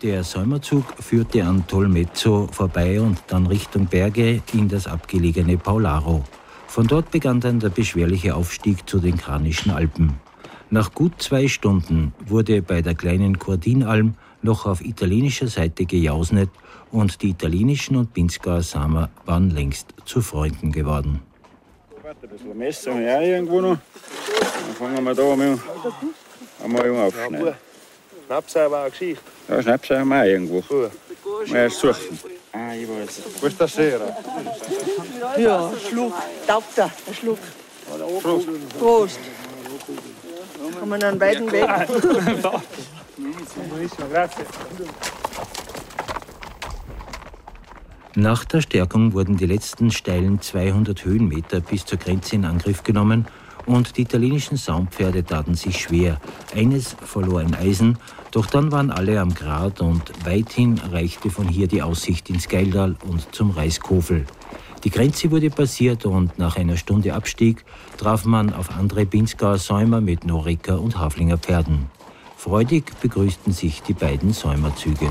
Der Säumerzug führte an Tolmezzo vorbei und dann Richtung Berge in das abgelegene Paularo. Von dort begann dann der beschwerliche Aufstieg zu den Kranischen Alpen. Nach gut 2 Stunden wurde bei der kleinen Kordinalm noch auf italienischer Seite gejausnet und die italienischen und Pinzgauer Samer waren längst zu Freunden geworden. Ein bisschen Messer haben wir auch irgendwo noch. Dann fangen wir da einmal aufschneiden. Schnapsei war eine Geschichte. Ja, Schnapsei haben wir auch irgendwo. Mal erst suchen. Ich weiß. Wo ist der Scherer? Ja, Schluck. Taugt er, ein Schluck. Prost. Kommen einen weiten Weg. Nach der Stärkung wurden die letzten steilen 200 Höhenmeter bis zur Grenze in Angriff genommen und die italienischen Saumpferde taten sich schwer. Eines verlor ein Eisen, doch dann waren alle am Grat und weithin reichte von hier die Aussicht ins Geildal und zum Reiskofel. Die Grenze wurde passiert und nach einer Stunde Abstieg traf man auf andere Pinzgauer Säumer mit Noriker und Haflinger Pferden. Freudig begrüßten sich die beiden Säumerzüge.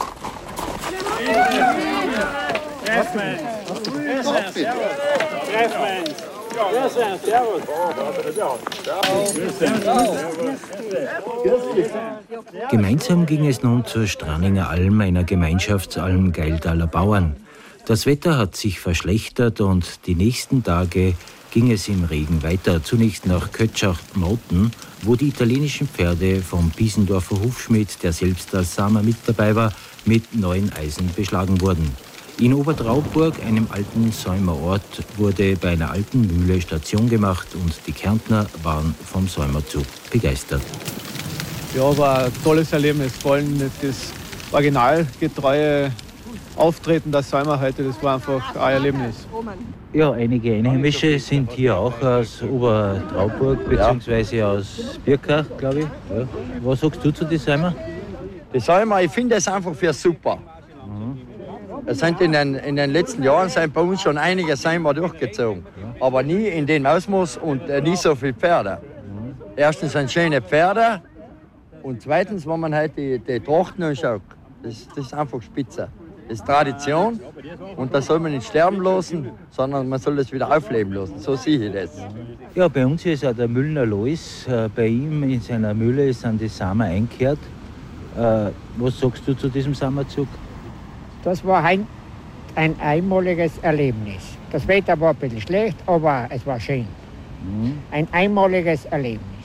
Gemeinsam ging es nun zur Straninger Alm, einer Gemeinschaftsalm Geildaler Bauern. Das Wetter hat sich verschlechtert und die nächsten Tage ging es im Regen weiter. Zunächst nach Kötschach-Moten, wo die italienischen Pferde vom Biesendorfer Hufschmied, der selbst als Samer mit dabei war, mit neuen Eisen beschlagen wurden. In Obertrauburg, einem alten Säumerort, wurde bei einer alten Mühle Station gemacht und die Kärntner waren vom Säumerzug begeistert. Ja, war ein tolles Erlebnis, vor allem das originalgetreue Auftreten der Säumer heute, das war einfach ein Erlebnis. Ja, einige Einheimische sind hier auch aus Obertrauburg bzw. aus Birkach, glaube ich. Ja. Was sagst du zu den Säumer? Die Säumer, ich finde es einfach für super. Es sind in den letzten Jahren sind bei uns schon einige Säumer durchgezogen, aber nie in dem Ausmaß und nie so viele Pferde. Erstens sind schöne Pferde und zweitens, wenn man halt die Trachten anschaut, das ist einfach spitze. Das ist Tradition und das soll man nicht sterben lassen, sondern man soll es wieder aufleben lassen. So sehe ich das. Ja, bei uns ist auch der Müllner Lois. Bei ihm in seiner Mühle sind die Samer eingekehrt. Was sagst du zu diesem Samerzug? Das war ein einmaliges Erlebnis. Das Wetter war ein bisschen schlecht, aber es war schön. Ein einmaliges Erlebnis.